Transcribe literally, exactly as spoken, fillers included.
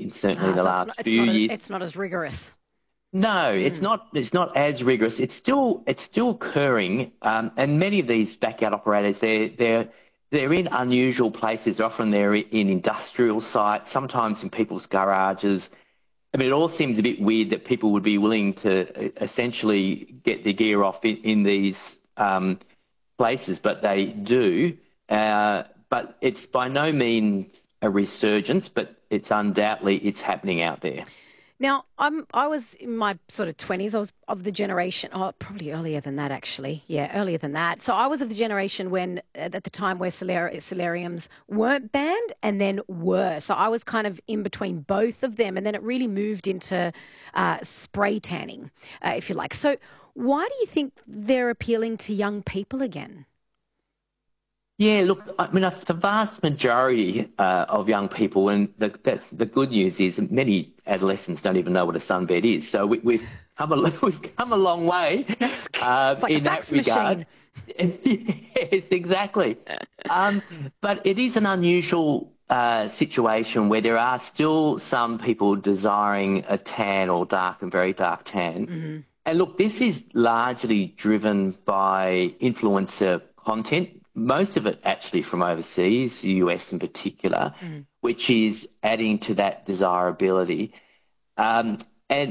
in certainly Ah, the so it's last not, it's few not, a, years. it's not as rigorous. No, it's Mm. not. It's not as rigorous. It's still it's still occurring, um, and many of these backyard operators they're they're they're in unusual places. Often they're in industrial sites, sometimes in people's garages. I mean, it all seems a bit weird that people would be willing to uh, essentially get their gear off in, in these um, places, but they do. Uh, but it's by no means a resurgence, but it's undoubtedly it's happening out there. Now, I'm I was in my sort of twenties. I was of the generation, oh, probably earlier than that, actually. Yeah, earlier than that. So I was of the generation when, uh, at the time where solar- solariums weren't banned and then were. So I was kind of in between both of them. And then it really moved into uh, spray tanning, uh, if you like. So why do you think they're appealing to young people again? Yeah, look, I mean, the vast majority uh, of young people, and the, the the good news is many adolescents don't even know what a sunbed is. So we, we've come a we've come a long way That's um, it's like a in that fax regard. machine. Yes, exactly. Um, but it is an unusual uh, situation where there are still some people desiring a tan or dark and very dark tan. Hmm. And look, this is largely driven by influencer content, most of it actually from overseas, the U S in particular, Mm. which is adding to that desirability. Um,